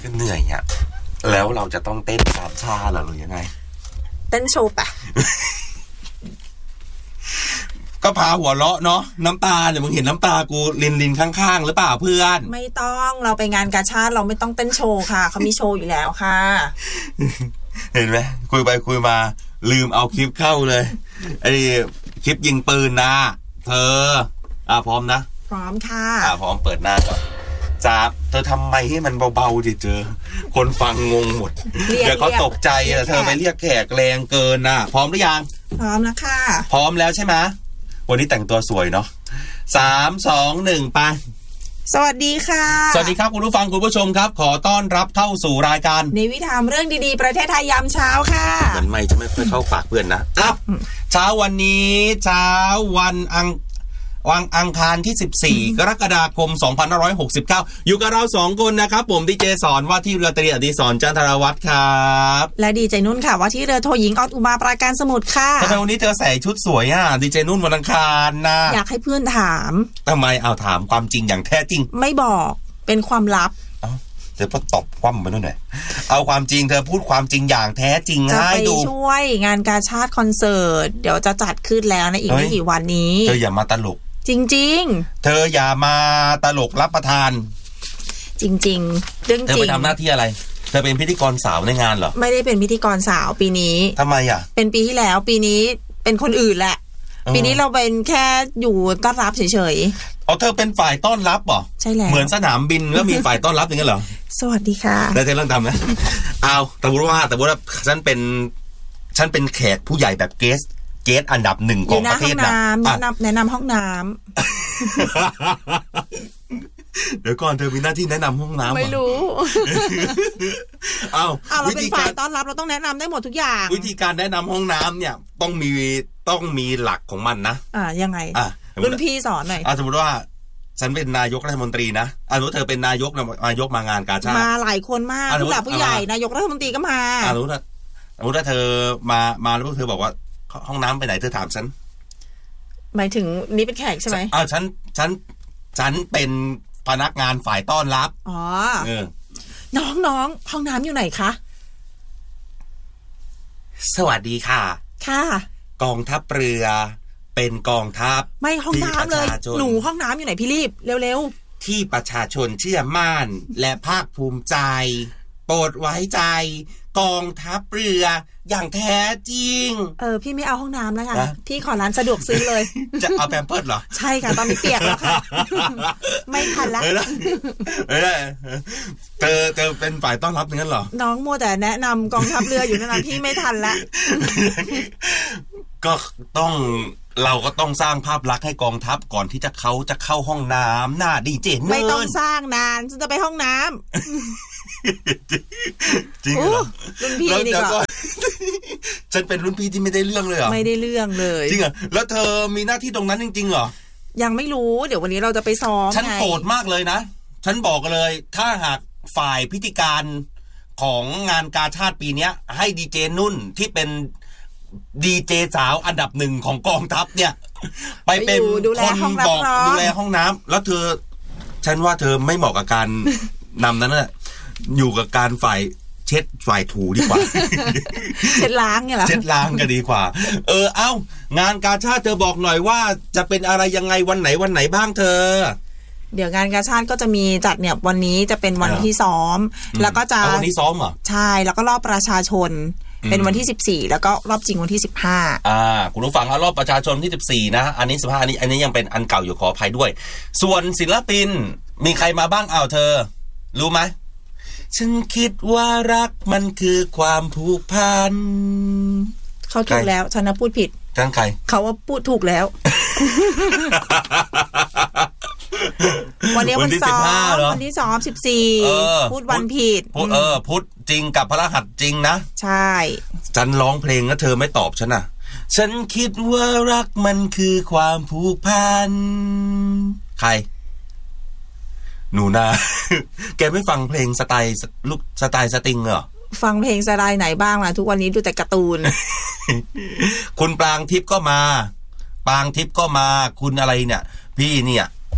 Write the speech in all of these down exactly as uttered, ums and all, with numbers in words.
ก็เหนื่อยอ่ะแล้วเราจะต้องเต้นสามชาเหรอหรือยังไงเต้นโชว์ปะก็พาหัวเราะเนาะน้ำตาเนี่ยมึงเห็นน้ำตากูลินลินข้างๆหรือเปล่าเพื่อนไม่ต้องเราไปงานกาชาดเราไม่ต้องเต้นโชว์ค่ะเขามีโชว์อยู่แล้วค่ะเห็นไหมคุยไปคุยมาลืมเอาคลิปเข้าเลยไอ้คลิปยิงปืนนะเธออ่ะพร้อมนะพร้อมค่ะอ่ะพร้อมเปิดหน้าก่อนจ้าเธอทำไมให้มันเบาๆดิเจอคนฟังงงหมดเดี๋ยวเขาตกใจอ่ะเธอไปเรียกแขกแรงเกินน่ะพร้อมหรือยังพร้อมแล้วค่ะพร้อมแล้วใช่ไหมวันนี้แต่งตัวสวยเนาะสามสองหนึ่งไปสวัสดีค่ะสวัสดีครับคุณผู้ฟังคุณผู้ชมครับขอต้อนรับเข้าสู่รายการนิวิธามเรื่องดีๆประเทศไทยยามเช้าค่ะเหมือนไม่จะไม่ค่อยเข้าปากเพื่อนนะอ่ะเช้าวันนี้เช้าวันอังวันอังคารที่สิบสี่กรกฎาคมสองพันห้าร้อยหกสิบเก้าอยู่กับเราสองคนนะครับผมดีเจสอนว่าที่เรือตรีอดิศรจันทรวัฒน์ครับและดีเจนุ่นค่ะว่าที่เรือโทหญิงออดอุมาปราการสมุทรค่ะทำไมวันนี้เธอใส่ชุดสวยอ่ะดีเจนุ่นวันอังคารนะอยากให้เพื่อนถามทำไมเอาถามความจริงอย่างแท้จริงไม่บอกเป็นความลับเอ้าเธอก็ตบคว่ำไปนู่นหน่อยเอาความจริงเธอพูดความจริงอย่างแท้จริงให้ดูจะไปช่วยงานกาชาดคอนเสิร์ตเดี๋ยวจะจัดขึ้นแล้วในอีกไม่กี่วันนี้เธออย่ามาตลกจริงๆเธออย่ามาตลกรับประทานจริงๆเรื่องจริงเธอไปทำหน้าที่อะไรเธอเป็นพิธีกรสาวในงานเหรอไม่ได้เป็นพิธีกรสาวปีนี้ทำไมอ่ะเป็นปีที่แล้วปีนี้เป็นคนอื่นแหละปีนี้เราเป็นแค่อยู่ต้อนรับเฉยๆอ๋อเธอเป็นฝ่ายต้อนรับเหรอใช่แล้วเหมือนสนามบินแล้วมีฝ่ายต้อนรับอย่างนั้นเหรอสวัสดีค่ะแล้วเธอเริ่มทำนะเอาแต่ว่าแต่ว่าฉันเป็นฉันเป็นแขกผู้ใหญ่แบบเกสเกสอันดับหนึ่งของประเทศนะแนะนำแนะนำห้องน้ำเดี๋ยวก่อนเธอมีหน้าที่แนะนำห้องน้ำไม่รู้เอาเราเป็นฝ่ายต้อนรับเราต้องแนะนำได้หมดทุกอย่างวิธีการแนะนำห้องน้ำเนี่ยต้องมีต้องมีหลักของมันนะอ่ายังไงอ่ะรุ่นพี่สอนหน่อยอ่ะสมมติว่าฉันเป็นนายกรัฐมนตรีนะอ่ะรู้เธอเป็นนายกนายกมางานกาชาดมาหลายคนมากผู้หลักผู้ใหญ่นายกรัฐมนตรีก็มาอ่ะรู้ถ้ารู้ถ้าเธอมามาแล้วพวกเธอบอกว่าห้องน้ำไปไหนเธอถามฉันหมายถึงนี่เป็นแขกใช่ไหมอ้าวฉันฉันฉันเป็นพนักงานฝ่ายต้อนรับอ๋อเออน้องน้องห้องน้ำอยู่ไหนคะสวัสดีค่ะค่ะกองทัพเรือเป็นกองทัพไม่ห้องน้ำเลยหนูห้องน้ำอยู่ไหนพี่รีบเร็วๆที่ประชาชนเชื่อมั่นและภาคภูมิใจโปรดไว้ใจกองทัพเรืออย่างแท้จริงเออพี่ไม่เอาห้องน้ำแล้วค่ะพี่ขอร้านสะดวกซื้อเลยจะเอาแพมเพิร์สเหรอใช่ค่ะตอนนี้เปียกแล้วค่ะไม่ทันละไม่ได้เธอเธอเป็นฝ่ายต้อนรับงั้นเหรอน้องมัวแต่แนะนำกองทัพเรืออยู่นั่นนะพี่ไม่ทันละก็ต้องเราก็ต้องสร้างภาพลักษณ์ให้กองทัพก่อนที่จะเขาจะเข้าห้องน้ำหน้าดีเจเนินไม่ต้องสร้างนานฉันจะไปห้องน้ำจริงเหรอรุ่นพี่นี่ก็ฉันเป็นรุ่นพี่ที่ไม่ได้เรื่องเลยเหรอไม่ได้เรื่องเลยจริงเหรอแล้วเธอมีหน้าที่ตรงนั้นจริงๆเหรอยังไม่รู้เดี๋ยววันนี้เราจะไปซ้อมฉันโกรธมากเลยนะฉันบอกเลยถ้าหากฝ่ายพิธีการของงานกาชาดปีนี้ให้ดีเจนุ่นที่เป็นดีเจสาวอันดับหนึ่งของกองทัพเนี่ยไปเป็นคนบอกดูแลห้องน้ำแล้วเธอฉันว่าเธอไม่เหมาะกับการนำนั้นน่ะอยู่กับการฝ่ายเช็ดฝ่ายถูดีกว่าเช็ดล้างไงล่ะเช็ดล้างก็ดีกว่าเออเอ้างานกาชาดเธอบอกหน่อยว่าจะเป็นอะไรยังไงวันไหนวันไหนบ้างเธอเดี๋ยวงานกาชาดก็จะมีจัดเนี่ยวันนี้จะเป็นวันที่ซ้อมแล้วก็จะวันนี้ซ้อมเหรอใช่แล้วก็รอบประชาชนเป็นวันที่สิบสี่แล้วก็รอบจริงวันที่สิบห้าอ่าคุณผู้ฟังเอารอบประชาชนที่สิบสี่นะอันนี้สิบห้าอันนี้อันนี้ยังเป็นอันเก่าอยู่ขออภัยด้วยส่วนศิลปินมีใครมาบ้างอ้าวเธอรู้ไหมฉันคิดว่ารักมันคือความผูกพันเขาถูกแล้วฉันนะพูดผิดกันใครเขาว่าพูดถูกแล้ววันนี้วันที่สิบห้าวันที่สองสิบสี่พูดวันผิดเออพูดจริงกับพระรหัสจริงนะใช่ฉันร้องเพลงแล้วเธอไม่ตอบฉันน่ะฉันคิดว่ารักมันคือความผูกพันใครหนูนาแกไม่ฟังเพลงสไตล์ลูกสไตล์สติงเหรอฟังเพลงสไตล์ไหนบ้างล่ะทุกวันนี้ดูแต่การ์ตูนคุณปรางทิพย์ก็มาปรางทิพย์ก็มาคุณอะไรเนี่ยพี่เนี่ย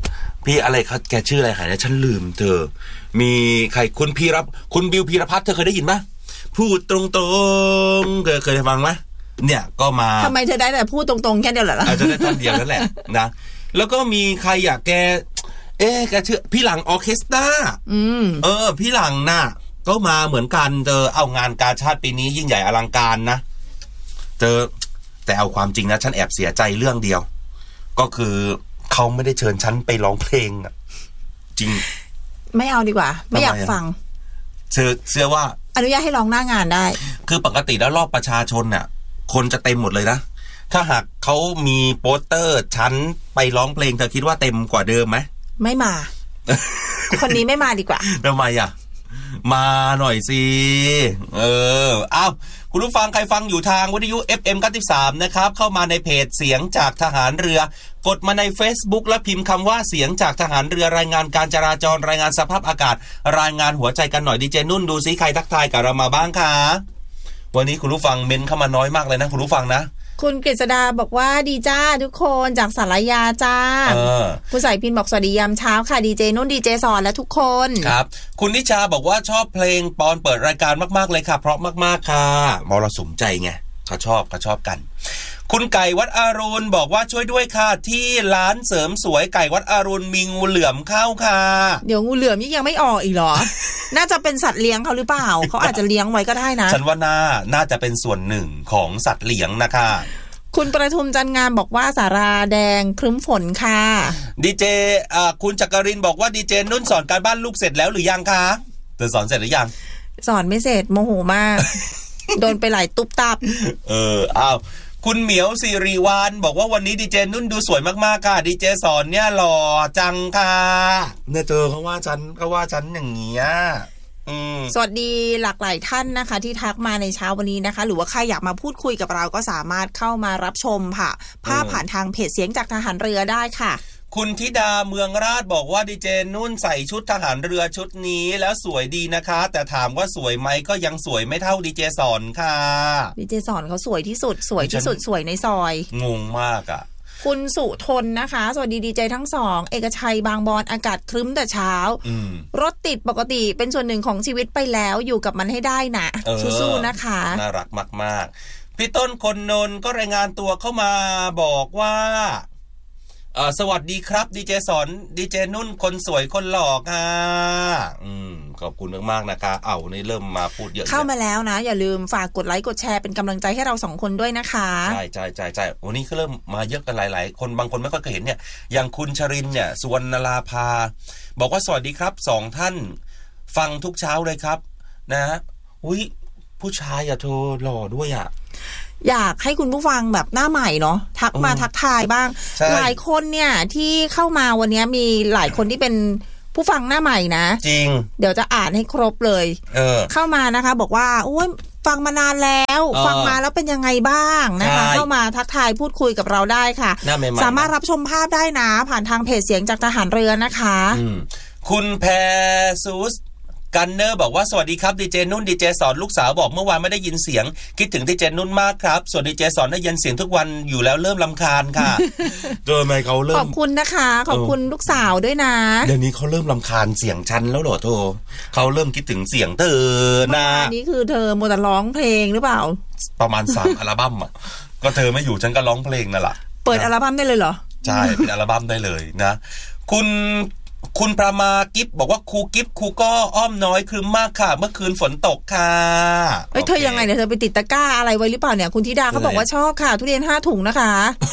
พี่อะไรครับแกชื่ออะไรคะเนี่ยฉันลืมเธอมีใครคุณพีรคุณบิวพีรพัฒน์เธอเคยได้ยินไหมพูดตรงๆเคยเคยฟังไหมเนี่ยก็มาทำไมเธอได้แต่พูดตรงๆแค่เดียวเหรออาจจะได้ท่อนเดียวนั่นแหละนะแล้วก็มีใครอยากแกเอ๊ะแกชื่อพี่หลังออเคสตราอืมเออพี่หลังน่ะก็มาเหมือนกันเจอเอางานกาชาดปีนี้ยิ่งใหญ่อลังการนะเจอแต่เอาความจริงนะฉันแอบเสียใจเรื่องเดียวก็คือเขาไม่ได้เชิญฉันไปร้องเพลงอ่ะจริงไม่เอาดีกว่าไม่อยากฟังเชื่อเชื่อว่าอนุญาตให้ร้องหน้างานได้คือปกติแล้วรอบประชาชนน่ะคนจะเต็มหมดเลยนะถ้าหากเขามีโปสเตอร์ฉันไปร้องเพลงเธอคิดว่าเต็มกว่าเดิมไหมไม่มา คนนี้ไม่มาดีกว่าทำไมอ่ะมาหน่อยสิเอออ้าวคุณผู้ฟังใครฟังอยู่ทางวิทยุ เอฟ เอ็ม เก้าสิบสาม นะครับเข้ามาในเพจเสียงจากทหารเรือกดมาใน Facebook และพิมพ์คำว่าเสียงจากทหารเรือรายงานการจราจรรายงานสภาพอากาศรายงานหัวใจกันหน่อยดีเจนุ่นดูซิใครทักทายกับเรามาบ้างคะวันนี้คุณผู้ฟังเม้นเข้ามาน้อยมากเลยนะคุณผู้ฟังนะคุณกฤษดาบอกว่าดีจ้าทุกคนจากสารยาจ้าคุณสายพินบอกสวัสดียามเช้าค่ะดีเจนุ่นดีเจสอนและทุกคนครับคุณนิชาบอกว่าชอบเพลงปอนเปิดรายการมากๆเลยค่ะเพราะมากๆค่ะมรสุมใจไงเขาชอบเขาชอบกันคุณไก่วัดอรุณบอกว่าช่วยด้วยค่ะที่ร้านเสริมสวยไก่วัดอรุณมีงูเหลือมเข้าค่ะเดี๋ยวงูเหลือมนี่ยังไม่ออกอีกเหรอ น่าจะเป็นสัตว์เลี้ยงเขาหรือเปล่า เขาอาจจะเลี้ยงไว้ก็ได้นะฉันว่าน่าน่าจะเป็นส่วนหนึ่งของสัตว์เลี้ยงนะคะคุณประทุมจันงามบอกว่าสาราแดงครึ้มฝนค่ะดีเจอ่าคุณจักรินบอกว่าดีเจนุ่นสอนการบ้านลูกเสร็จแล้วหรือยังคะเธอสอนเสร็จหรือยังสอนไม่เสร็จโมโหมาก โดนไปหลายตุ๊บตับเอออ้าวคุณเหมียวสิริวานบอกว่าวันนี้ดีเจนุ่นดูสวยมากๆค่ะดีเจสอนเนี่ยหล่อจังค่ะเนี่ยเจอเขาว่าฉันเขาว่าฉันอย่างเงี้ยสวัสดีหลากหลายท่านนะคะที่ทักมาในเช้าวันนี้นะคะหรือว่าใครอยากมาพูดคุยกับเราก็สามารถเข้ามารับชมค่ะภาพผ่านทางเพจเสียงจากทหารเรือได้ค่ะคุณธิดาเมืองราชบอกว่าดีเจนุ่นใส่ชุดทหารเรือชุดนี้แล้วสวยดีนะคะแต่ถามว่าสวยไหมก็ยังสวยไม่เท่าดีเจสอนค่ะดีเจสอนเขาสวยที่สุดสวยที่สุดสวยในซอยงงมากอ่ะคุณสุทนนะคะสวัสดีดีเจทั้งสองเอกชัยบางบอนอากาศครึ้มแต่เช้ารถติดปกติเป็นส่วนหนึ่งของชีวิตไปแล้วอยู่กับมันให้ได้นะสู้ๆนะคะน่ารักมากๆพี่ต้นคนนนก็รายงานตัวเข้ามาบอกว่าเออสวัสดีครับดีเจสอนดีเจนุ่นคนสวยคนหล่อค่ะอืมขอบคุณมากๆนะคะเอาในเริ่มมาพูดเยอะเข้ามาแล้วนะอย่าลืมฝากกดไลค์กดแชร์เป็นกำลังใจให้เราสองคนด้วยนะคะใช่ใช่ใช่ใช่วันนี้ก็เริ่มมาเยอะกันหลายๆคนบางคนไม่ค่อยเคยเห็นเนี่ยอย่างคุณชรินเนี่ยสุวรรณลาภาบอกว่าสวัสดีครับสองท่านฟังทุกเช้าเลยครับนะอุ้ยผู้ชายอะเธอหล่อด้วยอะอยากให้คุณผู้ฟังแบบหน้าใหม่เนาะทักมาทักทายบ้างหลายคนเนี่ยที่เข้ามาวันนี้มีหลายคนที่เป็นผู้ฟังหน้าใหม่นะจริงเดี๋ยวจะอ่านให้ครบเลยเออเข้ามานะคะบอกว่าโอ้ยฟังมานานแล้วฟังมาแล้วเป็นยังไงบ้างนะคะเข้ามาทักทายพูดคุยกับเราได้ค่ะสามารถรับชมภาพได้นะผ่านทางเพจเสียงจากทหารเรือนะคะคุณแพซูสกันเนอร์บอกว่าสวัสดีครับดีเจนุ่นดีเจสอนลูกสาวบอกเมื่อวานไม่ได้ยินเสียงคิดถึงดีเจนุ่นมากครับส่วนดีเจสอนได้ยินเสียงทุกวันอยู่แล้วเริ่มรำคาญค่ะโดยไม่เขาเริ่มขอบคุณนะคะขอบคุณลูกสาวด้วยนะเดี๋ยวนี้เขาเริ่มรำคาญเสียงฉันแล้วเหรอโธ่เขาเริ่มคิดถึงเสียงเธอนะอันนี้คือเธอมัวแต่ร้องเพลงหรือเปล่าประมาณสามอัลบั้มอ่ะก็เธอไม่อยู่ฉันก็ร้องเพลงนั่นแหละเปิดอัลบั้มได้เลยเหรอใช่เป็นอัลบั้มได้เลยนะคุณคุณประมากิฟบอกว่าครูกิฟครูก็อ้อมน้อยครึ้มมากค่ะเมื่อคืนฝนตกค่ะเอ้ยเธอยังไงเนี่ยเธอไปติดตะกร้าอะไรไว้หรือเปล่าเนี่ยคุณธิดาเขาบอกว่าชอบค่ะทุเรียนห้าถุงนะคะ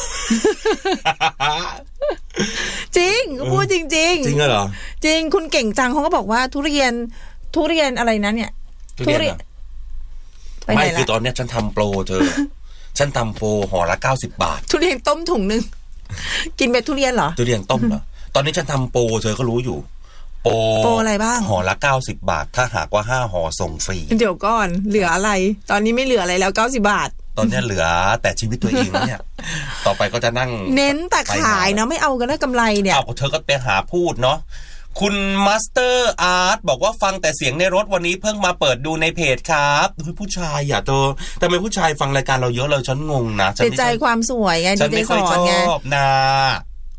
จริงพูดจริงจริงจริงเหรอจริงคุณเก่งจังเขาก็บอกว่าทุเรียนทุเรียนอะไรนะเนี่ยทุเรียนไม่คือตอนเนี้ยฉันทำโปรเธอฉันทำโปรห่อละเก้าสิบบาททุเรียนต้มถุงนึงกินเป็นทุเรียนเหรอทุเรียนต้มเหรอตอนนี้ฉันทำโปรเธอก็รู้อยู่โปรโปรอะไรบ้างห่อละเก้าสิบบาทถ้าหากว่าห้าห่อส่งฟรีเดี๋ยวก่อนเหลืออะไรตอนนี้ไม่เหลืออะไรแล้วเก้าสิบบาทตอนนี้เหลือแต่ชีวิตตัวเองเนี่ยต่อไปก็จะนั่งเน้นแต่ขายนะไม่เอากันได้กำไรเนี่ยเอาเธอก็ไปหาพูดเนาะคุณมาสเตอร์อาร์ตบอกว่าฟังแต่เสียงในรถวันนี้เพิ่งมาเปิดดูในเพจครับผู้ชายอย่าเธอแต่ทำไมผู้ชายฟังรายการเราเยอะเลยฉันงงนะติดใจความสวยไงฉันไม่ค่อยชอบนะ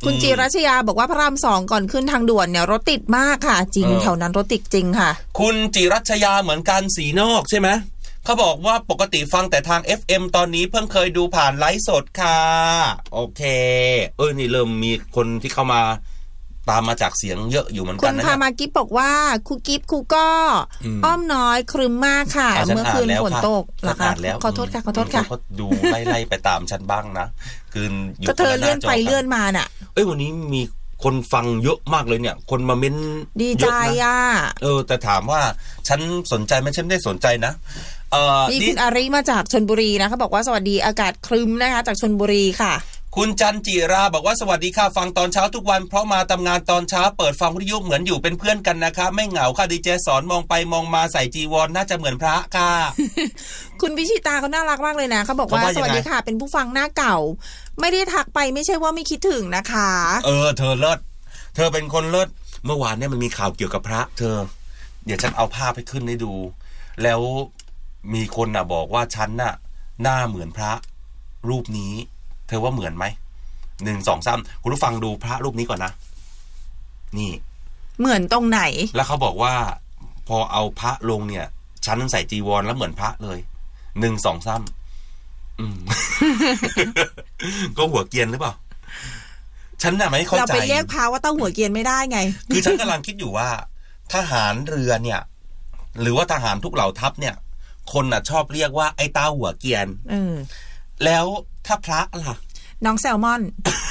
คุณจิรัชยาบอกว่าพระรามสองก่อนขึ้นทางด่วนเนี่ยรถติดมากค่ะจริงแถวนั้นรถติดจริงค่ะคุณจิรัชยาเหมือนกันสีนอกใช่ไหมเขาบอกว่าปกติฟังแต่ทาง เอฟ เอ็ม ตอนนี้เพิ่งเคยดูผ่านไลฟ์สดค่ะโอเคเออนี่เริ่มมีคนที่เข้ามาตามมาจากเสียงเยอะอยู่เหมือนกันนะคุณพามากิฟบอกว่าครูกิฟครูก็อ้อมน้อยครึมมากค่ะเมื่อคืนฝนตกนะคะขอโทษค่ะขอโทษค่ะเขาดูไล่ๆไปตามฉันบ้างนะคืนอยู่ก็เธอเลื่อนไปเลื่อนมาน่ะเอ้ยวันนี้มีคนฟังเยอะมากเลยเนี่ยคนมาเม้นดีใจอ่ะเออแต่ถามว่าฉันสนใจไหมฉันไม่ได้สนใจนะเออนี่คุณอาริมาจากชลบุรีนะเขาบอกว่าสวัสดีอากาศครึ้มนะคะจากชลบุรีค่ะคุณจันจิราบอกว่าสวัสดีค่ะฟังตอนเช้าทุกวันเพราะมาทำงานตอนเช้าเปิดฟังวิทยุเหมือนอยู่เป็นเพื่อนกันนะคะไม่เหงาค่ะดีเจสอนมองไปมองมาใส่จีวร น่าจะเหมือนพระค่ะคุณวิชิตาเขาน่ารักมากเลยนะเขาบอกว่าสวัสดีค่ะเป็นผู้ฟังหน้าเก่าไม่ได้ทักไปไม่ใช่ว่าไม่คิดถึงนะคะเออเธอเลิศเธอเป็นคนเลิศเมื่อวานเนี่ยมันมีข่าวเกี่ยวกับพระเธอเดี๋ยวฉันเอาภาพให้ขึ้นให้ดูแล้วมีคนน่ะบอกว่าฉันน่ะหน้าเหมือนพระรูปนี้เธอว่าเหมือนไหมหนึ่งสองสามคุณผู้ฟังดูพระรูปนี้ก่อนนะนี่เหมือนตรงไหนแล้วเขาบอกว่าพอเอาพระลงเนี่ยฉันใส่จีวรแล้วเหมือนพระเลยหนึ่งสองสามอืม ก็หัวเกียนหรือเปล่าฉันน่ะไม่เข้าใจเราไปเรียกพระว่าต้องหัวเกียนไม่ได้ไงคือฉันกำลังคิดอยู่ว่าทหารเรือเนี่ยหรือว่าทหารทุกเหล่าทัพเนี่ยคนน่ะชอบเรียกว่าไอ้เต้าหัวเกียนเออแล้วถ้าพระล่ะน้องแซลมอน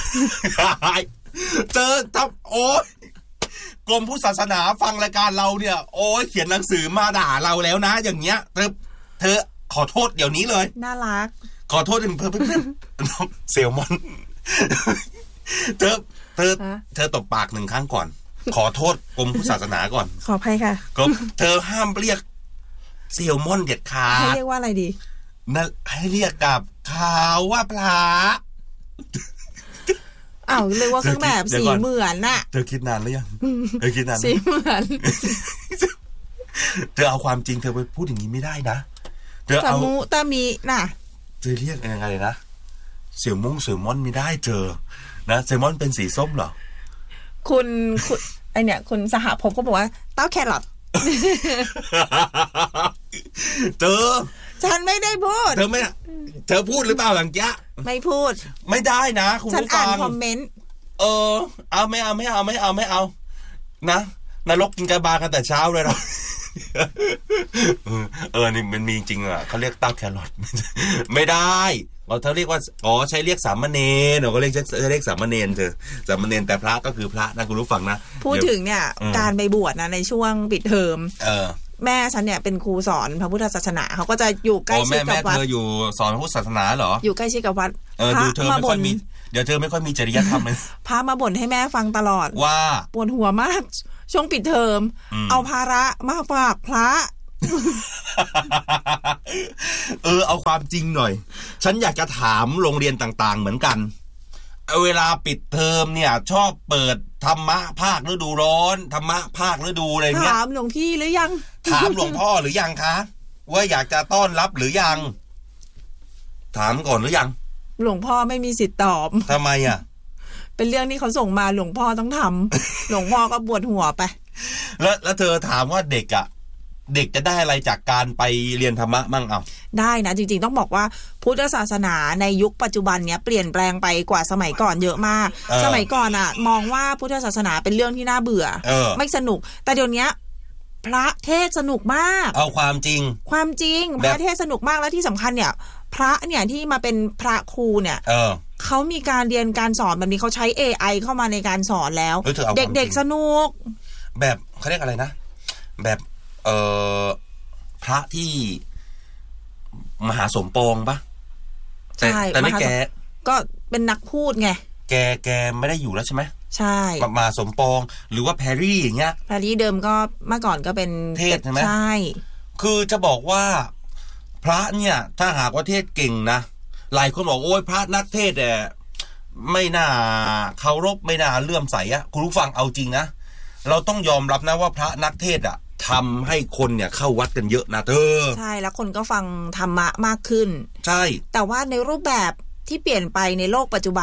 เจอทับโอ๊ยกรมผู้ศาสนาฟังรายการเราเนี่ยโอ๊ยเขียนหนังสือมาด่าเราแล้วนะอย่างเงี้ยเธอเธอขอโทษเดี๋ยวนี้เลยน่ารักขอโทษเพื่อนเพื่อนน้องแซลมอนเธอเธอเธอตบปากหนึ่งครั้งก่อนขอโทษกรมผู้ศาสนาก่อนขออภัยค่ะก็เธอห้ามเรียกแซลมอนเด็ดขาดให้เรียกว่าอะไรดีนั่นให้เรียกกับข่าวว่าพระอ้าวเรียกว่าเครื่องแบบสีเหมือนน่ะเธอคิดนานหรือยังเธอคิดนานสีเหมือนเธอเอาความจริงเธอไปพูดอย่างนี้ไม่ได้นะเธอเอาตามีน่ะเธอเรียกยังไงนะเสี่ยวมงเสี่ยวมอนไม่ได้เธอนะเสี่ยวมอนเป็นสีส้มเหรอคุณคุณไอเนี่ยคุณสหภพก็บอกว่าเต้าแครอทเธอฉันไม่ได้พูดเธอไม่เธอพูดหรือเปล่าหลังแกไม่พูดไม่ได้นะคุณผู้ฟังฉันอ่านคอมเมนต์เออเอาไม่เอาไม่เอาไม่เอาไม่เอานะนรกกินกระบาลกันแต่เช้าเลยเราเออนี่มันมีจริงอ่ะเขาเรียกเต้าแครอทไม่ได้เราเขาเรียกว่าอ๋อใช้เรียกสามเณรเราก็เรียกเรียกสามเณรเธอสามเณรแต่พระก็คือพระนะคุณผู้ฟังนะพูดถึงเนี่ยการไปบวชนะในช่วงปิดเทอมเออแม่ฉันเนี่ยเป็นครูสอนพระพุทธศาสนาเขาก็จะอยู่ใกล้ชิดกับวัดแม่เธออยู่สอนพระพุทธศาสนาเหรออยู่ใกล้ชิดกับวัดเออดูเธอไม่ค่อยมีเดี๋ยวเธอไม่ค่อยมีจริยธรรมเลยพามาบ่นให้แม่ฟังตลอดว่าปวดหัวมากช่วงปิดเทอมเอาภาระมาฝากพระเออเอาความจริงหน่อยฉันอยากจะถามโรงเรียนต่างๆเหมือนกันเวลาปิดเทอมเนี่ยชอบเปิดธรรมะภาคฤดูร้อนธรรมะภาคฤดูอะไรเงี้ยถามหลวงพี่หรือยังถามหลวงพ่อหรือยังคะว่าอยากจะต้อนรับหรือยังถามก่อนหรือยังหลวงพ่อไม่มีสิทธิ์ตอบทำไมอ่ะเป็นเรื่องที่เขาส่งมาหลวงพ่อต้องทำหลวงพ่อก็ปวดหัวไปแล้วแล้วเธอถามว่าเด็กอ่ะเด็กจะได้อะไรจากการไปเรียนธรรมะมั่งเอาได้นะจริงๆต้องบอกว่าพุทธศาสนาในยุคปัจจุบันเนี้ยเปลี่ยนแปลงไปกว่าสมัยก่อนเยอะมากสมัยก่อนอ่ะมองว่าพุทธศาสนาเป็นเรื่องที่น่าเบื่อไม่สนุกแต่เดี๋ยวนี้พระเทศสนุกมากเอาความจริงความจริงพระเทศสนุกมากแล้วที่สำคัญเนี่ยพระเนี่ยที่มาเป็นพระครูเนี่ยเออเขามีการเรียนการสอนแบบนี้เขาใช้ เอ ไอ เข้ามาในการสอนแล้วเด็กๆสนุกแบบเขาเรียกอะไรนะแบบเอ่อพระที่มหาสมปองปะแต่แต่ไม่แกก็เป็นนักพูดไงแกแกไม่ได้อยู่แล้วใช่ไหมใช่มหาสมปองหรือว่าแพรรี่อย่างเงี้ยแพรรี่เดิมก็เมื่อก่อนก็เป็นเทศใช่ไหมใช่คือจะบอกว่าพระเนี่ยถ้าหากว่าเทศเก่งนะหลายคนบอกโอ้ยพระนักเทศแต่ไม่น่าเคารพไม่น่าเลื่อมใสอะคุณผู้ฟังเอาจริงนะเราต้องยอมรับนะว่าพระนักเทศอะทำให้คนเนี่ยเข้าวัดกันเยอะนะเธอใช่แล้วคนก็ฟังธรรมะมากขึ้นใช่แต่ว่าในรูปแบบที่เปลี่ยนไปในโลกปัจจุบัน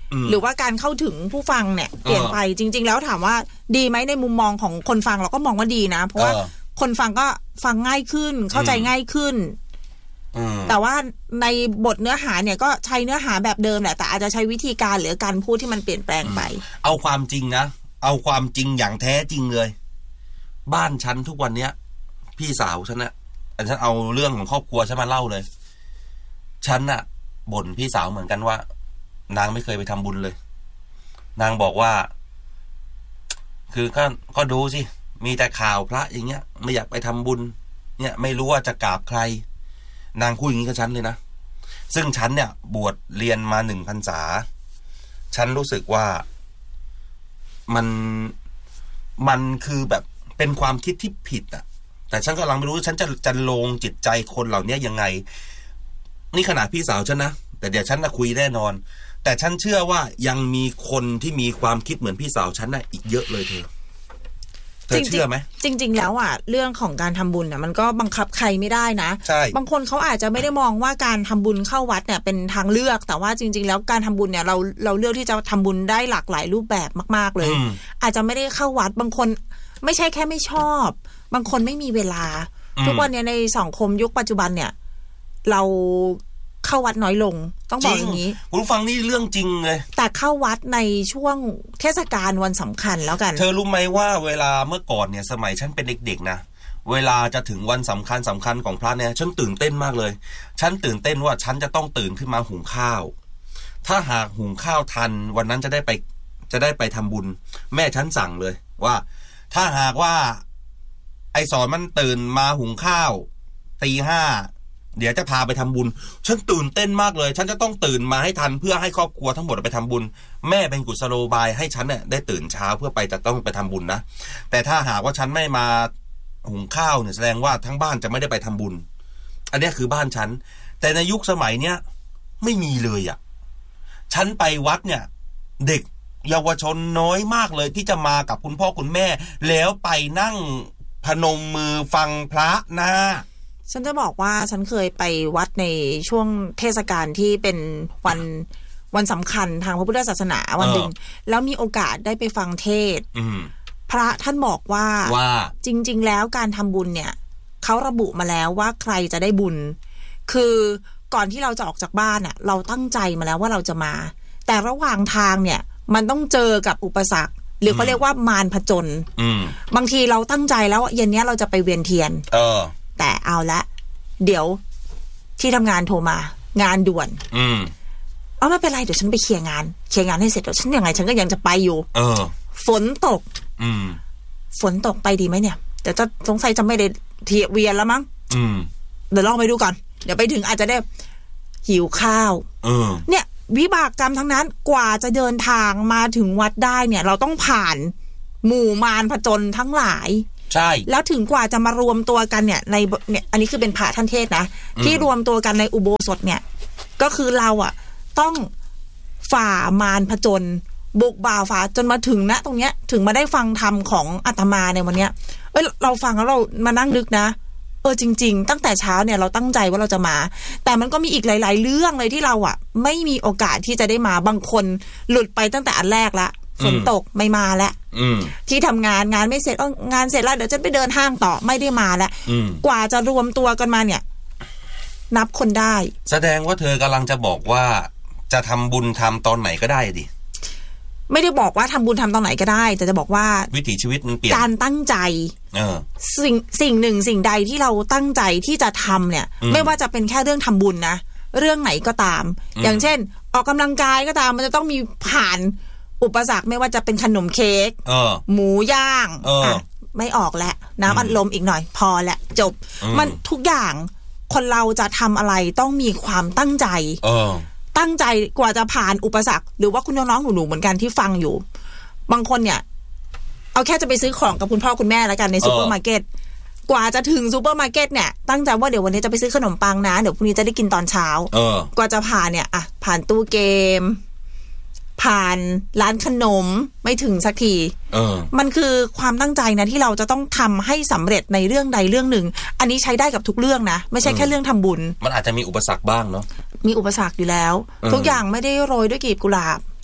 หรือว่าการเข้าถึงผู้ฟังเนี่ยเปลี่ยนไปจริงๆแล้วถามว่าดีไหมในมุมมองของคนฟังเราก็มองว่าดีนะเพราะว่าคนฟังก็ฟังง่ายขึ้นเข้าใจง่ายขึ้นแต่ว่าในบทเนื้อหาเนี่ยก็ใช้เนื้อหาแบบเดิมแหละแต่อาจจะใช้วิธีการหรือการพูดที่มันเปลี่ยนแปลงไปเอาความจริงนะเอาความจริงอย่างแท้จริงเลยบ้านฉันทุกวันเนี้ยพี่สาวฉันนะอันฉันเอาเรื่องของครอบครัวฉันมาเล่าเลยฉันน่ะบ่นพี่สาวเหมือนกันว่านางไม่เคยไปทำบุญเลยนางบอกว่าคือก็ก็ดูสิมีแต่ข่าวพระอย่างเงี้ยไม่อยากไปทำบุญเนี่ยไม่รู้ว่าจะกราบใครนางพูดอย่างนี้กับฉันเลยนะซึ่งฉันเนี่ยบวชเรียนมาหนึ่งพรรษาฉันรู้สึกว่ามันมันคือแบบเป็นความคิดที่ผิดอ่ะแต่ฉันกำลังไม่รู้ฉันจะจะลงจิตใจคนเหล่านี้ยังไงนี่ขนาดพี่สาวฉันนะแต่เดี๋ยวฉันจะคุยแน่นอนแต่ฉันเชื่อว่ายังมีคนที่มีความคิดเหมือนพี่สาวฉันน่ะอีกเยอะเลยเธอเธอเชื่อไหมจริงๆแล้วอ่ะเรื่องของการทำบุญเนี่ยมันก็บังคับใครไม่ได้นะใช่บางคนเขาอาจจะไม่ได้มองว่าการทำบุญเข้าวัดเนี่ยเป็นทางเลือกแต่ว่าจริงๆแล้วการทำบุญเนี่ยเราเราเลือกที่จะทำบุญได้หลากหลายรูปแบบมากๆเลยอาจจะไม่ได้เข้าวัดบางคนไม่ใช่แค่ไม่ชอบบางคนไม่มีเวลาทุกวันนี้ในสังคมยุคปัจจุบันเนี่ยเราเข้าวัดน้อยลงต้องบอกอย่างนี้คุณฟังนี่เรื่องจริงเลยแต่เข้าวัดในช่วงเทศกาลวันสำคัญแล้วกันเธอรู้ไหมว่าเวลาเมื่อก่อนเนี่ยสมัยฉันเป็นเด็กๆนะเวลาจะถึงวันสำคัญสำคัญของพระเนี่ยฉันตื่นเต้นมากเลยฉันตื่นเต้นว่าฉันจะต้องตื่นขึ้นมาหุงข้าวถ้าหากหุงข้าวทันวันนั้นจะได้ไปจะได้ไปทำบุญแม่ฉันสั่งเลยว่าถ้าหากว่าไอ้สอนมันตื่นมาหุงข้าวตีห้าเดี๋ยวจะพาไปทำบุญฉันตื่นเต้นมากเลยฉันจะต้องตื่นมาให้ทันเพื่อให้ครอบครัวทั้งหมดไปทำบุญแม่เป็นกุศโลบายให้ฉันเนี่ยได้ตื่นเช้าเพื่อไปจะต้องไปทำบุญนะแต่ถ้าหากว่าฉันไม่มาหุงข้าวเนี่ยแสดงว่าทั้งบ้านจะไม่ได้ไปทำบุญอันนี้คือบ้านฉันแต่ในยุคสมัยเนี้ยไม่มีเลยอ่ะฉันไปวัดเนี่ยเด็กเยาวชนน้อยมากเลยที่จะมากับคุณพ่อคุณแม่แล้วไปนั่งพนมมือฟังพระนะฉันจะบอกว่าฉันเคยไปวัดในช่วงเทศกาลที่เป็นวันวันสำคัญทางพระพุทธศาสนาวันหนึ่งแล้วมีโอกาสได้ไปฟังเทศพระท่านบอกว่าว่าจริงๆแล้วการทำบุญเนี่ยเขาระบุมาแล้วว่าใครจะได้บุญคือก่อนที่เราจะออกจากบ้านอ่ะเราตั้งใจมาแล้วว่าเราจะมาแต่ระหว่างทางเนี่ยมันต้องเจอกับอุปสรรคหรือเขาเรียกว่ามารผจญบางทีเราตั้งใจแล้วเย็นนี้เราจะไปเวียนเทียนเออแต่เอาละเดี๋ยวที่ทำงานโทรมางานด่วนอืมเอาไม่เป็นไรเดี๋ยวฉันไปเคลียร์งานเคลียร์งานให้เสร็จเดี๋ยวฉันยังไงฉันก็ยังจะไปอยู่เออฝนตกอืมฝนตกไปดีไหมเนี่ยเดี๋ยวจะสงสัยจะไม่ได้เทียเวียนแล้วมั้งอืมเดี๋ยวลองไปดูก่อนเดี๋ยวไปถึงอาจจะได้หิวข้าวเออเนี่ยวิบากกรรมทั้งนั้นกว่าจะเดินทางมาถึงวัดได้เนี่ยเราต้องผ่านหมู่มารผจญทั้งหลายใช่แล้วถึงกว่าจะมารวมตัวกันเนี่ยในเนี่ยอันนี้คือเป็นพระท่านเทศนะที่รวมตัวกันในอุโบสถเนี่ยก็คือเราอ่ะต้องฝ่ามารผจญบุกบ่าฝ่าจนมาถึงณตรงเนี้ยถึงมาได้ฟังธรรมของอาตมาในวันเนี้ยเอ้ยเราฟังแล้วเรามานั่งนึกนะเออจริงๆตั้งแต่เช้าเนี่ยเราตั้งใจว่าเราจะมาแต่มันก็มีอีกหลายๆเรื่องเลยที่เราอ่ะไม่มีโอกาสที่จะได้มาบางคนหลุดไปตั้งแต่อันแรกละฝนตกไม่มาแล้วที่ทำงานงานไม่เสร็จงานเสร็จแล้วเดี๋ยวจะไปเดินห้างต่อไม่ได้มาแล้วกว่าจะรวมตัวกันมาเนี่ยนับคนได้แสดงว่าเธอกำลังจะบอกว่าจะทำบุญทำตอนไหนก็ได้ดิไม่ได้บอกว่าทำบุญทำตอนไหนก็ได้แต่จะบอกว่าวิถีชีวิตมันเปลี่ยนการตั้งใจเออสิ่งสิ่งหนึ่งสิ่งใดที่เราตั้งใจที่จะทำเนี่ยไม่ว่าจะเป็นแค่เรื่องทำบุญนะเรื่องไหนก็ตามอย่างเช่นออกกำลังกายก็ตามมันจะต้องมีผ่านอุปสรรคไม่ว่าจะเป็นขนมเค้กหมูย่างอ่ะไม่ออกแล้วน้ำอัดลมอีกหน่อยพอละจบมันทุกอย่างคนเราจะทำอะไรต้องมีความตั้งใจตั้งใจกว่าจะผ่านอุปสรรคหรือว่าคุณน้องๆหนูๆเหมือนกันที่ฟังอยู่บางคนเนี่ยเอาแค่จะไปซื้อของกับคุณพ่อคุณแม่แล้วกันในซูเปอร์มาร์เก็ตกว่าจะถึงซูเปอร์มาร์เก็ตเนี่ยตั้งใจว่าเดี๋ยววันนี้จะไปซื้อขนมปังนะเดี๋ยวพรุ่งนี้จะได้กินตอนเช้ากว่าจะผ่านเนี่ยอ่ะผ่านตู้เกมผ่านร้านขนมไม่ถึงสักทีเออมันคือความตั้งใจนะที่เราจะต้องทำให้สำเร็จในเรื่องใดเรื่องหนึ่งอันนี้ใช้ได้กับทุกเรื่องนะไม่ใช่แค่เรื่องทำบุญมันอาจจะมีอุปสรรคบ้างเนาะมีอุปสรรคอยู่แล้วทุกอย่างไม่ได้โรยด้วยกลีบกุหลาบ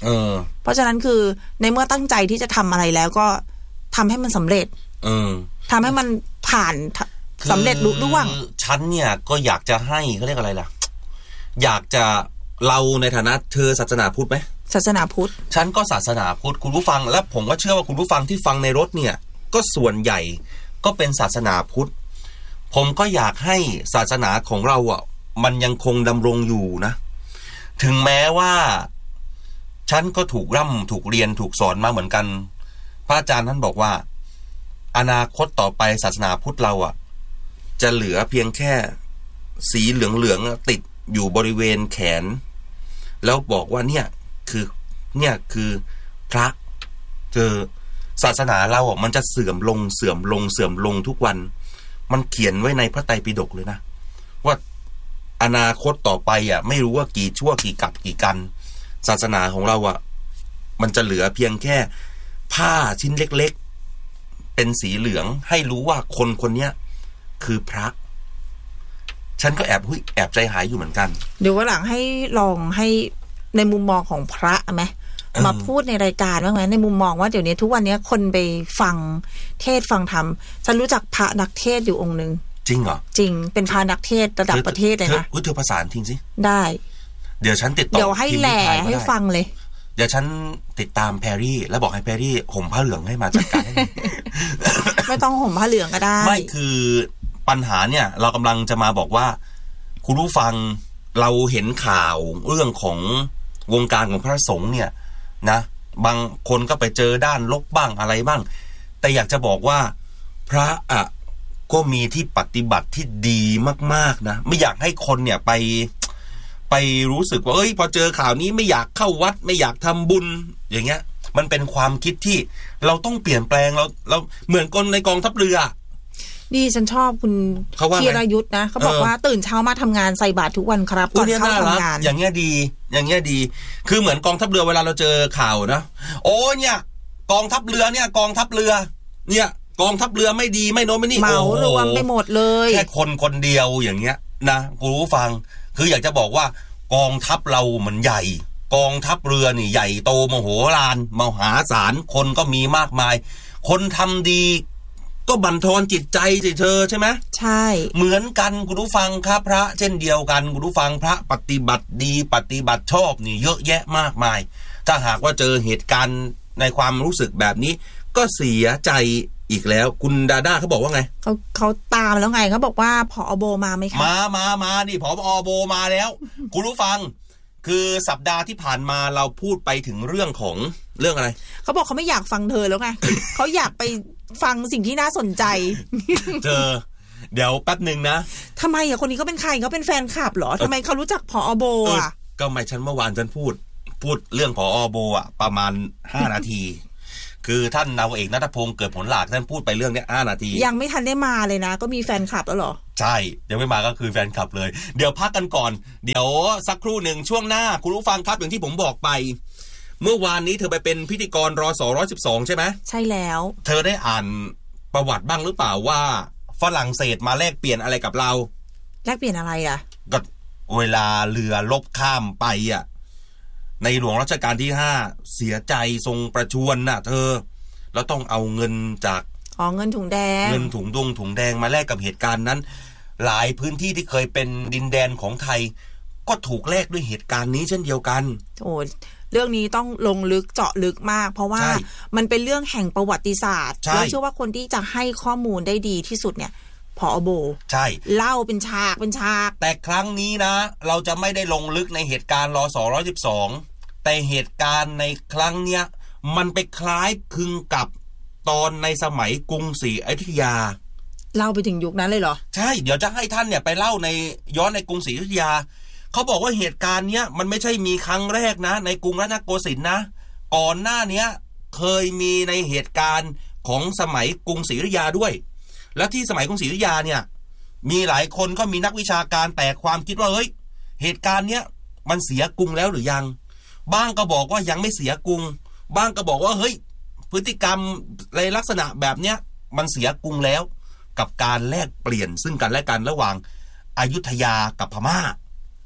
เออเพราะฉะนั้นคือในเมื่อตั้งใจที่จะทำอะไรแล้วก็ทำให้มันสำเร็จเออทำให้มันผ่านสำเร็จลุล่วงฉันเนี่ยก็อยากจะให้เขาเรียกอะไรล่ะอยากจะเราในฐานะเธอศาสนาพุทธไหมศาสนาพุทธฉันก็ศาสนาพุทธคุณผู้ฟังและผมก็เชื่อว่าคุณผู้ฟังที่ฟังในรถเนี่ยก็ส่วนใหญ่ก็เป็นศาสนาพุทธผมก็อยากให้ศาสนาของเราอ่ะมันยังคงดำรงอยู่นะถึงแม้ว่าฉันก็ถูกร่ำถูกเรียนถูกสอนมาเหมือนกันพระอาจารย์ท่านบอกว่าอนาคตต่อไปศาสนาพุทธเราอ่ะจะเหลือเพียงแค่สีเหลืองๆติดอยู่บริเวณแขนแล้วบอกว่าเนี่ยคือเนี่ยคือพระเจอศาสนาเราอ่ะมันจะเสื่อมลงเสื่อมลงเสื่อมลงทุกวันมันเขียนไว้ในพระไตรปิฎกเลยนะว่าอนาคตต่อไปอ่ะไม่รู้ว่ากี่ชั่วกี่กับกี่กันศาสนาของเราอ่ะมันจะเหลือเพียงแค่ผ้าชิ้นเล็กๆเป็นสีเหลืองให้รู้ว่าคนคนเนี้ยคือพระฉันก็แอบหุ้ยแอบใจหายอยู่เหมือนกันเดี๋ยววันหลังให้ลองให้ในมุมมองของพระไหมมาพูดในรายการบ้างไหมในมุมมองว่าเดี๋ยวนี้ทุกวันนี้คนไปฟังเทศฟังธรรมฉันรู้จักพระนักเทศอยู่องค์นึงจริงเหรอจริงเป็นพระนักเทศระดับประเทศเลยนะเธอภาษาทิ้งสิได้เดี๋ยวฉันติดต่อเดี๋ยวให้แหล่ให้ฟังเลยเดี๋ยวฉันติดตามแพรรี่แล้วบอกให้แพรรี่ห่มผ้าเหลืองให้มาจัดการไม่ต้องห่มผ้าเหลืองก็ได้ไม่คือปัญหาเนี่ยเรากำลังจะมาบอกว่าคุณผู้ฟังเราเห็นข่าวเรื่องของวงการของพระสงฆ์เนี่ยนะบางคนก็ไปเจอด้านลบบ้างอะไรบ้างแต่อยากจะบอกว่าพระอ่ะก็มีที่ปฏิบัติที่ดีมากๆนะไม่อยากให้คนเนี่ยไปไปรู้สึกว่าเอ้ยพอเจอข่าวนี้ไม่อยากเข้าวัดไม่อยากทำบุญอย่างเงี้ยมันเป็นความคิดที่เราต้องเปลี่ยนแปลงเราเราเหมือนคนในกองทัพเรือนี่ฉันชอบคุณธีรยุทธ์นะเขาบอกว่าตื่นเช้ามาทำงานใส่บาตรทุกวันครับก่อนเข้าทำงานอย่างเงี้ยดีอย่างเงี้ยดีคือเหมือนกองทัพเรือเวลาเราเจอข่าวนะโอ้เนี่ยกองทัพเรือเนี่ยกองทัพเรือเนี่ยกองทัพเรือไม่ดีไม่โน้มไม่นี่เหมารวมไปหมดเลยแค่คนคนเดียวอย่างเงี้ยนะกูรู้ฟังคืออยากจะบอกว่ากองทัพเรามันใหญ่กองทัพเรือนี่ใหญ่โตมโหฬารมหาศาลคนก็มีมากมายคนทำดีก็บั่นทอนจิตใจสิเธอใช่ไหมใช่เหมือนกันคุณผู้ฟังครับพระเช่นเดียวกันคุณผู้ฟังพระปฏิบัติดีปฏิบัติชอบนี่เยอะแยะมากมายถ้าหากว่าเจอเหตุการณ์ในความรู้สึกแบบนี้ก็เสียใจอีกแล้วคุณดาด้าเขาบอกว่าไงเขาเขาตามแล้วไงเขาบอกว่าผอ.โบมาไหมคะมามามานี่ผอ.โบมาแล้วคุณผู้ฟังคือสัปดาห์ที่ผ่านมาเราพูดไปถึงเรื่องของเรื่องอะไรเขาบอกเขาไม่อยากฟังเธอแล้วไง เขาอยากไปฟังสิ่งที่น่าสนใจเจอเดี๋ยวแป๊บนึงนะทำไมอ่ะคนนี้เขาเป็นใครเขาเป็นแฟนคลับเหรอทำไมเขารู้จักผอ.โบอ่ะก็ไม่ฉันเมื่อวานฉันพูดพูดเรื่องผอ.โบอ่ะประมาณห้านาทีคือท่านนาวเอกณัฐพงศ์เกิดผลหลากท่านพูดไปเรื่องนี้ห้านาทียังไม่ทันได้มาเลยนะก็มีแฟนคลับแล้วเหรอใช่ยังไม่มาก็คือแฟนคลับเลยเดี๋ยวพักกันก่อนเดี๋ยวสักครู่หนึ่งช่วงหน้าคุณผู้ฟังครับอย่างที่ผมบอกไปเมื่อวานนี้เธอไปเป็นพิธีกรรส.หนึ่งสิบสองใช่ไหมใช่แล้วเธอได้อ่านประวัติบ้างหรือเปล่าว่าฝรั่งเศสมาแลกเปลี่ยนอะไรกับเราแลกเปลี่ยนอะไรอ่ะก็เวลาเรือลบข้ามไปอ่ะในหลวงรัชกาลที่ห้าเสียใจทรงประชวรน่ะเธอแล้วต้องเอาเงินจากอ๋อเงินถุงแดงเงินถุงดงถุงแดงมาแลกกับเหตุการณ์นั้นหลายพื้นที่ที่เคยเป็นดินแดนของไทยก็ถูกแลกด้วยเหตุการณ์นี้เช่นเดียวกันโอ้เรื่องนี้ต้องลงลึกเจาะลึกมากเพราะว่ามันเป็นเรื่องแห่งประวัติศาสตร์แล้วเชื่อว่าคนที่จะให้ข้อมูลได้ดีที่สุดเนี่ยผอ.โบใช่เล่าเป็นฉากเป็นฉากแต่ครั้งนี้นะเราจะไม่ได้ลงลึกในเหตุการณ์รส.หนึ่งสิบสองแต่เหตุการณ์ในครั้งเนี้ยมันไปคล้ายคลึงกับตอนในสมัยกรุงศรีอยุธยาเล่าไปถึงยุคนั้นเลยเหรอใช่เดี๋ยวจะให้ท่านเนี่ยไปเล่าในย้อนในกรุงศรีอยุธยาเขาบอกว่าเหตุการณ์เนี้ยมันไม่ใช่มีครั้งแรกนะในกรุงรัตนโกสินทร์นะก่อนหน้านี้เคยมีในเหตุการณ์ของสมัยกรุงศรีอยุธยาด้วยและที่สมัยกรุงศรีอยุธยาเนี่ยมีหลายคนก็มีนักวิชาการแตกความคิดว่าเฮ้ยเหตุการณ์เนี้ยมันเสียกรุงแล้วหรือยังบ้างก็บอกว่ายังไม่เสียกรุงบ้างก็บอกว่าเฮ้ยพฤติกรรมในลักษณะแบบเนี้ยมันเสียกรุงแล้วกับการแลกเปลี่ยนซึ่งกันและกันระหว่างอยุธยากับพม่า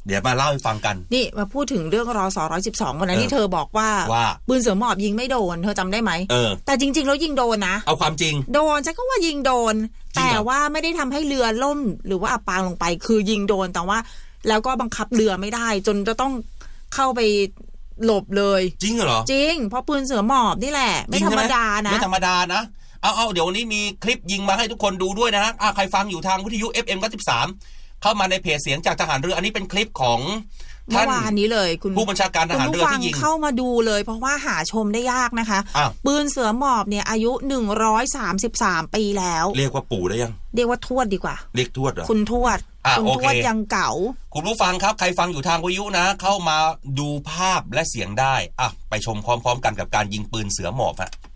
เดี๋ยวมาเล่าให้ฟังกันนี่มาพูดถึงเรื่องรสร้อยสิบสองวันนั้นที่เธอบอกว่าปืนเสือหมอบยิงไม่โดนเธอจำได้ไหมเออแต่จริงๆแล้วยิงโดนนะเอาความจริงโดนฉันก็ว่ายิงโดนแต่ว่าไม่ได้ทำให้เรือล่มหรือว่าอับปางลงไปคือยิงโดนแต่ว่าแล้วก็บังคับเรือไม่ได้จนจะต้องเข้าไปหลบเลยจริงเหรอจริงเพราะปืนเสือหมอบนี่แหละไม่ธรรมดานะไม่ธรรมดานะเอาเอาเดี๋ยววันนี้มีคลิปยิงมาให้ทุกคนดูด้วยนะฮะใครฟังอยู่ทางวิทยุ เอฟ เอ็ม เก้าสิบสามเข้ามาในเพจเสียงจากทหารเรืออันนี้เป็นคลิปของเมื่อวานนี้เลยคุณผู้บัญชาการทหารเรือที่ยิงเข้ามาดูเลยเพราะว่าหาชมได้ยากนะคะปืนเสือหมอบเนี่ยอายุหนึ่งร้อยสามสิบสามปีแล้วเรียกว่าปู่ได้ยังเรียกว่าทวดดีกว่าเรียกทวดเหรอคุณทวดคุณทวดยังเก่าคุณผู้ฟังครับใครฟังอยู่ทางวิทยุนะเข้ามาดูภาพและเสียงได้อ่ะไปชมพร้อมๆกันกับการยิงปืนเสือหมอบฮะ